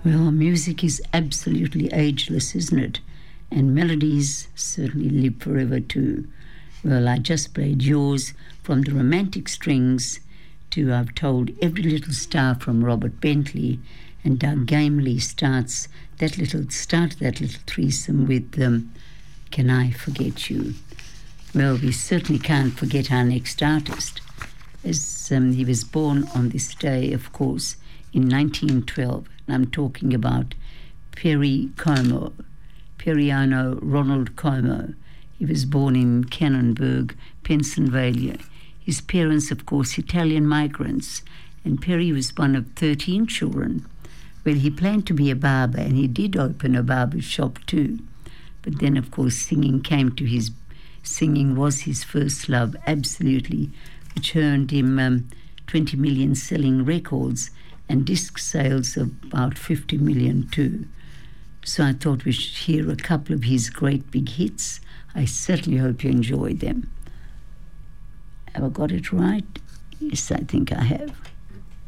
Well, music is absolutely ageless, isn't it? And melodies certainly live forever too. Well, I just played yours from the Romantic Strings to I've Told Every Little Star from Robert Bentley, and Doug Gamely starts that little threesome with Can I Forget You? Well, we certainly can't forget our next artist, as he was born on this day, of course, in 1912, and I'm talking about Perry Como, Periano Ronald Como. He was born in Cannonburg, Pennsylvania. His parents, of course, Italian migrants, and Perry was one of 13 children. Well, he planned to be a barber, and he did open a barber shop too. But then, of course, singing was his first love, absolutely, which earned him 20 million selling records and disc sales of about 50 million too. So I thought we should hear a couple of his great big hits. I certainly hope you enjoyed them. Have I got it right? Yes, I think I have.